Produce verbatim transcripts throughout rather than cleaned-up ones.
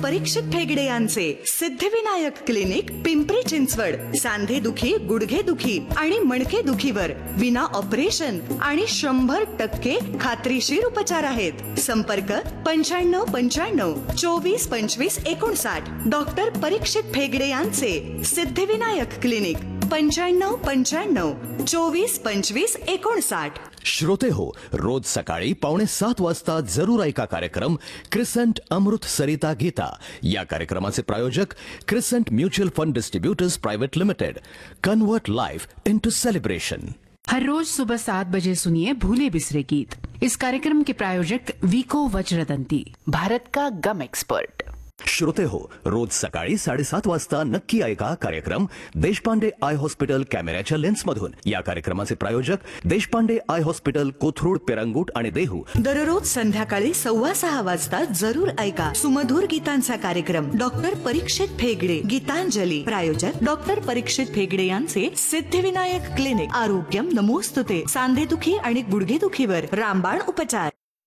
परीक्षित ठेगडे यांचे सिद्धिविनायक क्लिनिक पिंपरी चिंचवड सांधेदुखी, गुडघेदुखी आणि मणकेदुखीवर विना ऑपरेशन आणि शंभर टक्के खात्रीशीर उपचार आहेत. संपर्क पंच्याण्णव पंच्याण्णव चोवीस पंचवीस एकोणसाठ. डॉक्टर परीक्षित ठेगडे यांचे सिद्धिविनायक क्लिनिक पंच्याण्णव पंच्याण्णव चोवीस पंचवीस एकोणसाठ. श्रोते हो, रोज सकाळी पावणे सात वाजता जरूर ऐका कार्यक्रम क्रिसेंट अमृत सरिता गीता. या कार्यक्रमाचे प्रायोजक crescent mutual fund distributors private limited. Convert life into celebration. हर रोज सुबह सात बजे सुनिए भूले बिसरे गीत. इस कार्यक्रम के प्रायोजक वीको वज्रदंती, भारत का गम एक्सपर्ट. श्रोते हो, रोज सकाळी साडेसात वाजता नक्की ऐका कार्यक्रम देशपांडे आय हॉस्पिटल कॅमेऱ्याच्या लेन्समधून. या कार्यक्रमाचे प्रायोजक देशपांडे आय हॉस्पिटल, कोथरूड, पेरंगूट आणि देहू. दररोज संध्याकाळी सव्वा सहा वाजता जरूर ऐका सुमधुर गीतांचा कार्यक्रम डॉक्टर परीक्षित ठेगडे गीतांजली. प्रायोजक डॉक्टर परीक्षित ठेगडे यांचे सिद्धिविनायक क्लिनिक. आरोग्यम नमोस्तुते. सांधेदुखी आणि गुडघेदुखीवर रामबाण उपचार.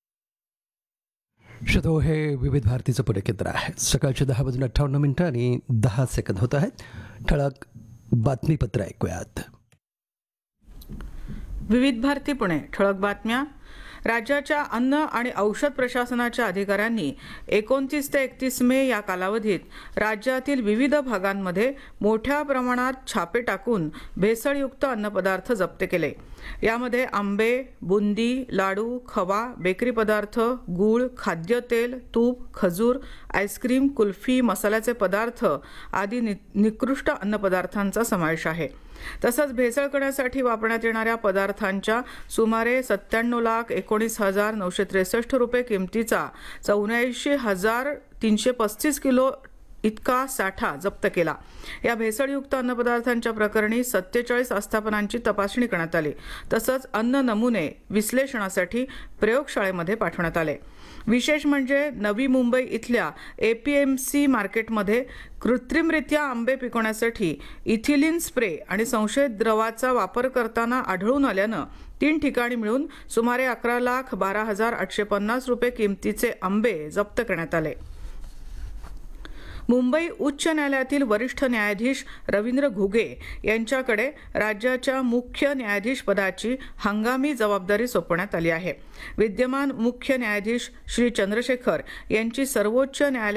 श्रोतो, हे विविध भारतीचं पुणे केंद्र आहे. सकाळचे दहा वाजून अठ्ठावन्न मिनिटं आणि दहा सेकंद होत आहेत. ठळक बातमीपत्र ऐकूयात. विविध भारती पुणे. ठळक बातम्या. राज्याच्या अन्न आणि औषध प्रशासनाच्या अधिकाऱ्यांनी एकोणतीस ते एकतीस मे या कालावधीत राज्यातील विविध भागांमध्ये मोठ्या प्रमाणात छापे टाकून भेसळयुक्त अन्नपदार्थ जप्त केले. यामध्ये आंबे, बुंदी, लाडू, खवा, बेकरी पदार्थ, गूळ, खाद्यतेल, तूप, खजूर, आईस्क्रीम, कुल्फी, मसाल्याचे पदार्थ आदी निकृष्ट अन्नपदार्थांचा समावेश आहे. तसंच भेसळ करण्यासाठी वापरण्यात येणाऱ्या पदार्थांच्या सुमारे सत्त्याण्णव लाख एकोणीस हजार नऊशे त्रेसष्ट रुपये किमतीचा चौऱ्याऐंशी हजार तीनशे पस्तीस किलो इतका साठा जप्त केला. या भेसळयुक्त अन्नपदार्थांच्या प्रकरणी सत्तेचाळीस आस्थापनांची तपासणी करण्यात आली. तसंच अन्न नमुने विश्लेषणासाठी प्रयोगशाळेमध्ये पाठवण्यात आले. विशेष म्हणजे नवी मुंबई इथल्या एपीएमसी मार्केटमध्ये कृत्रिमरित्या आंबे पिकवण्यासाठी इथिलीन स्प्रे आणि संशयित द्रवाचा वापर करताना आढळून आल्यानं तीन ठिकाणी मिळून सुमारे अकरा लाख बारा हजार आठशे पन्नास रुपये किमतीचे आंबे जप्त करण्यात आले. मुंबई उच्च न्यायालयातील वरिष्ठ न्यायाधीश रवींद्र घुगे यांच्याकडे राज्याच्या मुख्य न्यायाधीश पदाची हंगामी जबाबदारी सोपवण्यात आली आहे. विद्यमान मुख्य न्यायाधीश श्री चंद्रशेखर यांची सर्वोच्च न्यायालय